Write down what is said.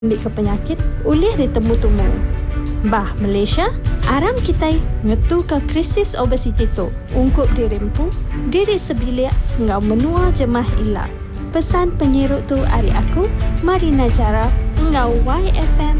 ambil ke penyakit ulih ditemu-temu. Bah Malaysia, aram kita ngetu ke krisis obesiti tu. Ungkup dirimpu, diri sebilik ngau menua jemah ilak. Pesan penyirut tu hari aku, Marina Jara, ngau YFM